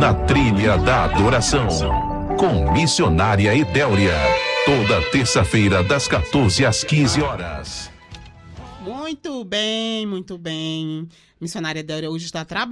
na trilha da adoração, com missionária Edéurea, toda terça-feira das 14 às 15 horas. Muito bem, muito bem. Missionária Edéurea hoje está trabalhando.